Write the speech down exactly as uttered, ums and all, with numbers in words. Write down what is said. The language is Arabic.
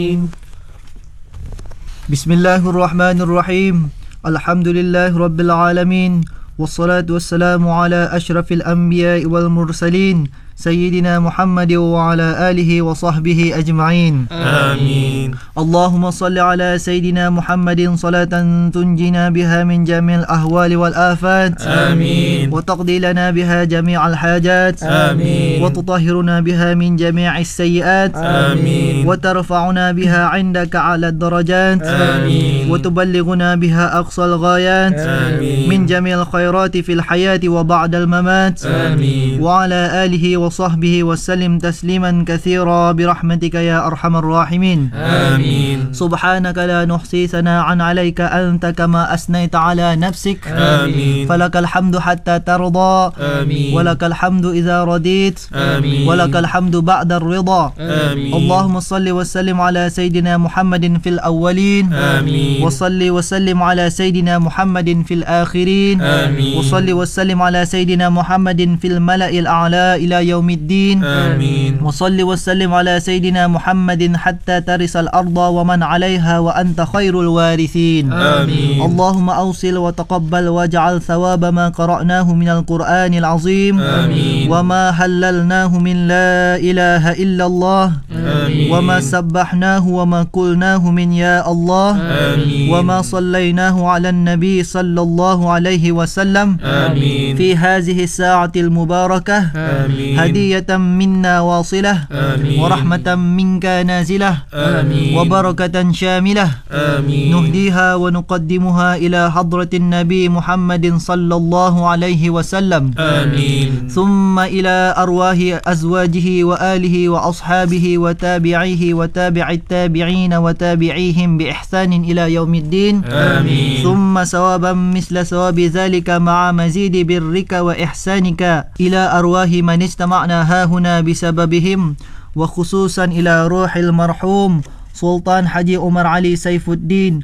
بسم الله الرحمن الرحيم. الحمد لله رب العالمين، والصلاة والسلام على أشرف الأنبياء والمرسلين سيدنا محمد وعلى آله وصحبه أجمعين. آمين. اللهم صل على سيدنا محمد صلاة تنجينا بها من جميع الأهوال والآفات. آمين. وتقضي لنا بها جميع الحاجات. آمين. وتطهرنا بها من جميع السيئات. آمين. وترفعنا بها عندك على الدرجات. آمين. وتبلغنا بها أقصى الغايات. آمين. من جميع الخيرات في الحياة وبعد الممات. آمين. وعلى آله وصحبه وسلم تسليما كثيرا برحمتك يا أرحم الراحمين. آمين. سبحانك لا نحصي ثناء عليك أنت كما أثنيت على نفسك. آمين. فلك الحمد حتى ترضى. آمين. ولك الحمد إذا رضيت. آمين. ولك الحمد بعد الرضا. آمين. اللهم صل وسلم على سيدنا محمد في الأولين. آمين. وصل وسلم على سيدنا محمد في الآخرين. آمين. وصل وسلم على سيدنا محمد في الملأ الأعلى إلى يوم الدين. آمين. وصل وسلم على سيدنا محمد حتى ترث الأرض ومن عليها وأنت خير الوارثين. آمين. اللهم أوصل وتقبل واجعل ثواب ما قرأناه من القرآن العظيم. آمين. وما هللناه من لا إله إلا الله. آمين. وما سبحناه وما قلناه من يا الله. آمين. وما صليناه على النبي صلى الله عليه وسلم. آمين. في هذه الساعة المباركة. آمين. هدية منا واصلة. آمين. ورحمة منك نازلة. آمين. وبركة شاملة. آمين. نهديها ونقدمها إلى حضرة النبي محمد صلى الله عليه وسلم. آمين. ثم إلى أرواح أزواجه وآله وأصحابه وتابعيه وتابع التابعين وتابعيهم بإحسان إلى يوم الدين. آمين. ثم ثوابا مثل ثواب ذلك مع مزيد برك وإحسانك إلى أرواح من اجتمعنا هاهنا بسببهم، وخصوصا إلى روح المرحوم سلطان حجي عمر علي سيف الدين